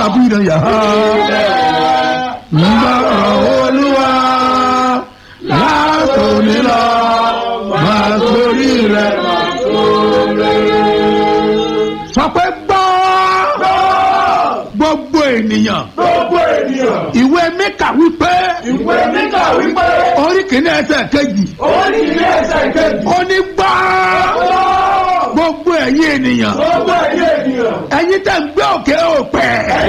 kàbúrò yà á. Gbọ́rọ̀ Olúwa látòní lọ máa sórí rẹ̀. Sọ pé gbọ́ gbogbo ènìyàn. Ìwé Míkà wípé. Orí kìíní ẹsẹ̀ kejì. Ó ní gbọ́ gbogbo ẹ̀yin ènìyàn. Ẹ̀yin tẹ́ ń gbé òkè òpè.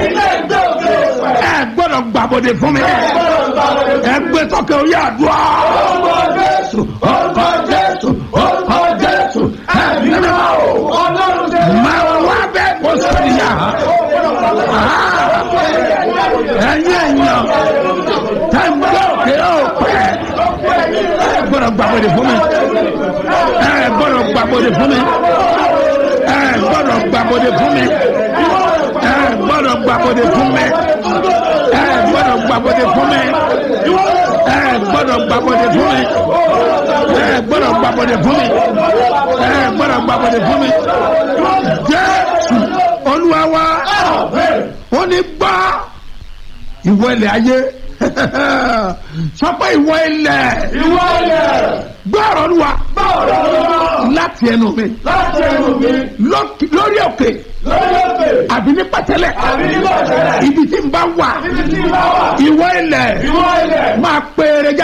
Ẹ gbọ́dọ̀ gbàbọ̀dé fún mi. Ẹ gbé tọ́kẹ́ orí àdúrà. Orúkọ Jésù. Ẹ̀mí náà o. Máa wá bẹ́ẹ̀ kó sọ́nìyà. Ẹ̀yin ènìyàn tẹ́ ń gbé òkè òpè. Ẹ gbọ́dọ̀ gbàbọ̀dé fún mi. Ẹ gbọ́dọ̀ gbàbọ̀dé fún mi. Ẹ gbọ́dọ̀ gbàbọ̀dé fún mi. Ẹ gbọ́dọ̀ gbàbọ̀dé fún mi. Ẹ gbọ́dọ̀ gbàbọ̀dé fún mi. Ẹ gbọ́dọ̀ gbàbọ̀dé fún mi. Ẹ gbọ́dọ̀ gbàbọ̀dé fún mi. Ẹ gbọ́dọ̀ gbàbọ̀dé fún mi. Jésù Olúwa wa ó ní gbọ́ ìwọ ilẹ̀ ayé. Sọ pé ìwọ ilẹ̀ gbọ́rọ̀ Olúwa láti ẹnu mi lórí òkè àbí ní pẹ̀tẹ́lẹ̀ ibi tí n bá wà ìwọ ilẹ̀ máa pèrè jáde.